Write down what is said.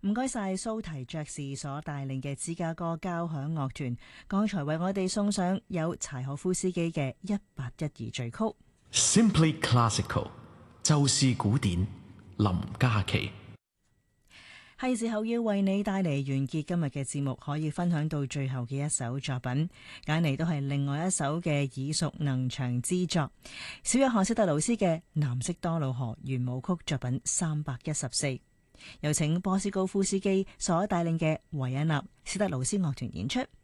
唔該晒蘇提爵士所帶領嘅芝加哥交響樂團，剛才為我哋送上有柴可夫斯基嘅1812序曲。 Simply Classical 就是古典，林嘉琪。 係時候要為你帶嚟完結今日嘅節目，可以分享到最後嘅一首作品，揀嚟都係另外一首嘅耳熟能詳之作，小約翰史特勞斯嘅藍色多瑙河圓舞曲作品314，有請波斯高夫斯基所帶領嘅維也納史特勞斯樂團演出。